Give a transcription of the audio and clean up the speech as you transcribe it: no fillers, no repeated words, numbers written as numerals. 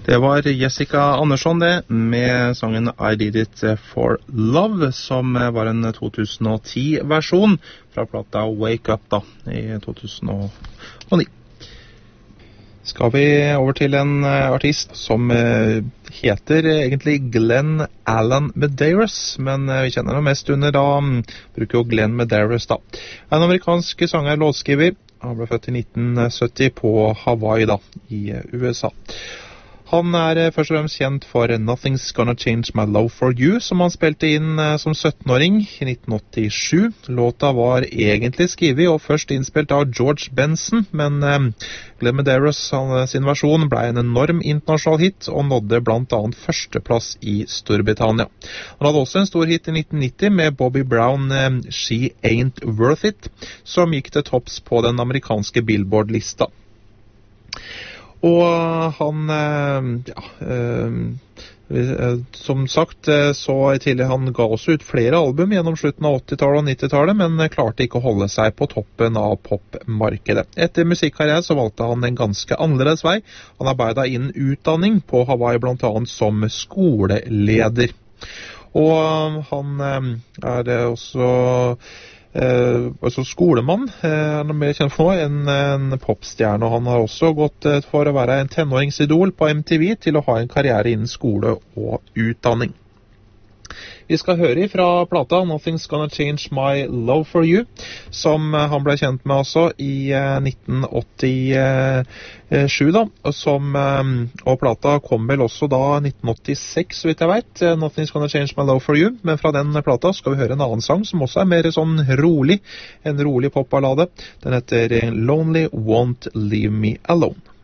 Det var Jessica Andersson det, med sangen I Did It For Love, som var en 2010-versjon fra plata Wake Up da, i 2009. Skal vi over til en artist som heter egentlig Glenn Allen Medeiros, men vi kjenner ham mest under da, bruker jo Glenn Medeiros da. En amerikansk sanger og låtskriver, han ble født i 1970 på Hawaii da, i USA. Han først og fremst kjent for Nothing's Gonna Change My Love For You, som han spilte inn som 17-åring i 1987. Låta var egentlig skrevet og først innspilt av George Benson, men Glenn Medeiros sin versjon ble en enorm internasjonal hit og nådde blant annet førsteplass i Storbritannia. Han hadde også en stor hit i 1990 med Bobby Brown, She Ain't Worth It, som gikk til topps på den amerikanske Billboard-lista. Og han, som sagt, så tidlig han ga også ut flere album gjennom slutten av 80-tallet og 90-tallet, men klarte ikke å holde seg på toppen av popmarkedet. Etter musikkarriere så valgte han en ganske annerledes vei. Han arbeidet innen utdanning på Hawaii, blant annet som skoleleder. Og han også skolemann, han mer kjent for en popstjerne, og han har også gått for å være en tenåringsidol på MTV til å ha en karriere innen skole og utdanning. Vi skal høre fra plata Nothing's Gonna Change My Love For You, som han ble kjent med også i 1987 da, og plata kom vel også da 1986, så vidt jeg vet, Nothing's Gonna Change My Love For You, men fra den plata skal vi høre en annen sang som også mer sånn rolig, en rolig popballade. Den heter Lonely Won't Leave Me Alone.